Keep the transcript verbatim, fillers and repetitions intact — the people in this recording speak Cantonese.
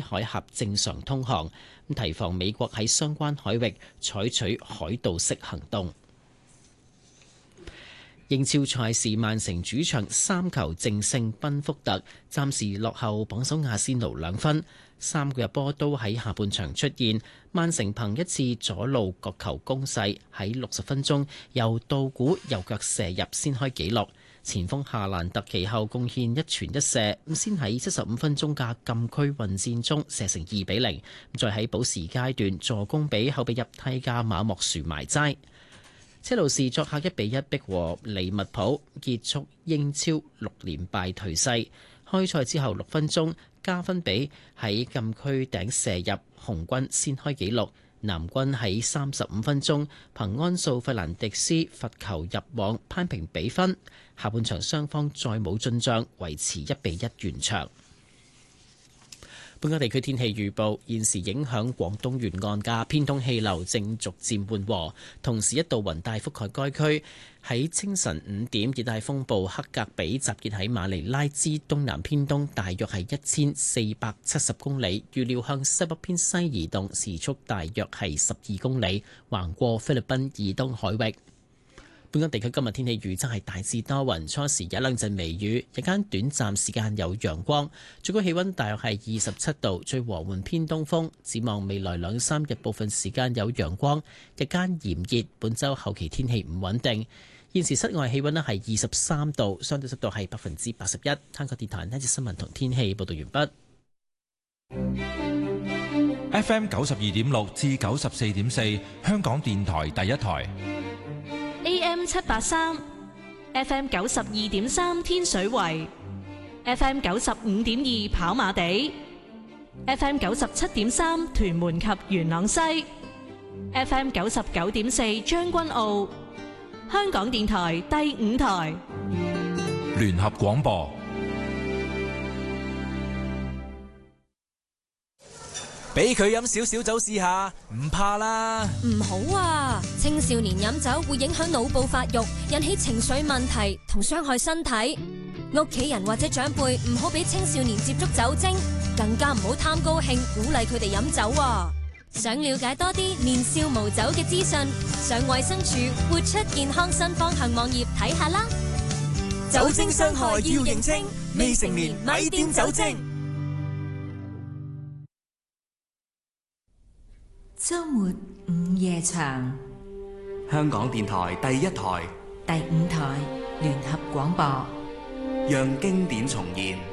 海峽正常通航，提防美國喺相關海域採取海盜式行動。英超賽事，曼城主場三球淨勝賓福特，暫時落後榜首阿仙奴兩分。三個入波都喺下半場出現，曼城憑一次左路角球攻勢，喺六十分鐘由道古右腳射入先開紀錄。前鋒夏蘭特其後貢獻一傳一射，先喺七十五分鐘嘅禁區混戰中射成二比零，再喺補時階段助攻俾後備入替嘅馬莫殊埋齋。車路士作客一比一逼和利物浦，結束英超六連敗頹勢。開賽之後六分鐘，加分比喺禁區頂射入，紅軍先開紀錄。藍軍喺三十五分鐘憑安素費蘭迪斯罰球入網攀平比分。下半場雙方再冇進賬，維持一比一完場。本港地區天氣預報，現時影響廣東沿岸嘅偏東氣流正逐漸緩和，同時一道雲帶覆蓋該區。喺清晨五點，熱帶風暴克格比集結喺馬尼拉之東南偏東，大約係一千四百七十公里，預料向西北偏西移動，時速大約係十二公里，橫過菲律賓以東海域。本港地區今日天氣預測係大致多雲，初時有兩陣微雨，日間短暫時間有陽光，最高氣溫大約係二十七度，最和緩偏東風。展望未來兩三日，部分時間有陽光，日間炎熱。本週後期天氣唔穩定。現時室外氣溫咧係二十三度，相對濕度係百分之八十一。香港電台呢節新聞同天氣報道完畢。F M 九十二點六至九十四點四，香港電台第一台。 A M 七八三 ，F M 九十二點三天水圍 ，F M 九十五點二跑馬地 ，F M 九十七點三屯門及元朗西 ，F M 九十九點四將軍澳。香港電台第五台聯合廣播。 俾佢飲少少酒試下，唔怕啦。 唔好啊！青少年飲酒會影響腦部發育，引起情緒問題同傷害身體。屋企人或者長輩唔好俾青少年接觸酒精，更加唔好貪高興鼓勵佢哋飲酒啊！想了解多啲年少無酒嘅資訊，上衛生署活出健康新方向網頁睇下啦。 酒精傷害要認清，未成年咪掂酒精。 周末午夜場， 香港電台第一台、 第五台聯合廣播， 讓經典重現。